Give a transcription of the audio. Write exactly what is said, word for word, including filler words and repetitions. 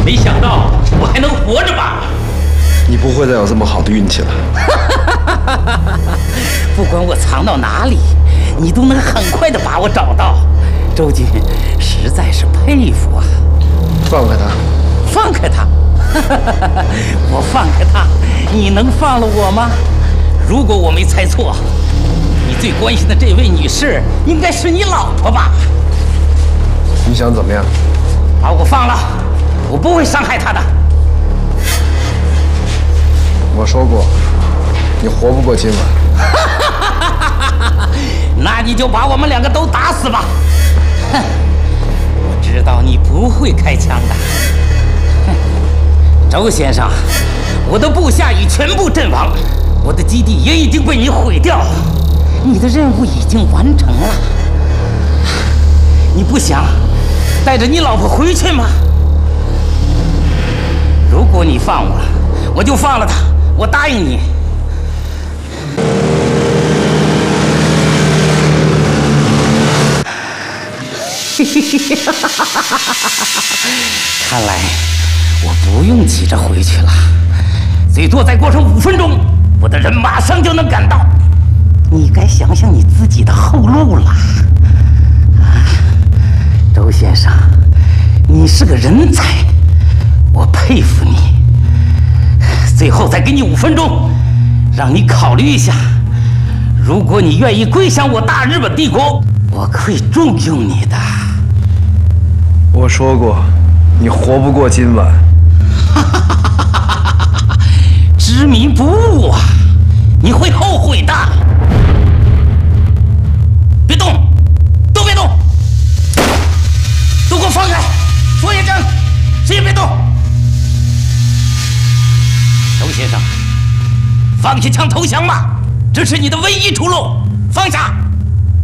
没想到我还能活着吧？ 你不会再有这么好的运气了。 不管我藏到哪里，你都能很快的把我找到。周军实在是佩服啊！ 放开他！ 放开他！我放开他，你能放了我吗？如果我没猜错，你最关心的这位女士应该是你老婆吧？ 你想怎么样？ 把我放了，我不会伤害她的。 我说过，你活不过今晚。 那你就把我们两个都打死吧！哼，我知道你不会开枪的。哼，周先生，我的部下已全部阵亡，我的基地也已经被你毁掉，你的任务已经完成了。你不想带着你老婆回去吗？如果你放我，我就放了她，我答应你。看来我不用急着回去了，最多再过上五分钟，我的人马上就能赶到。你该想想你自己的后路了。啊，周先生，你是个人才，我佩服你。最后再给你五分钟，让你考虑一下。如果你愿意归降我大日本帝国，我可以重用你的。 我说过，你活不过今晚。 知民不悟啊，你会后悔的。别动，都别动，都给我放开！说也正，谁也别动。周先生，放下枪投降吧，这是你的唯一出路。放下！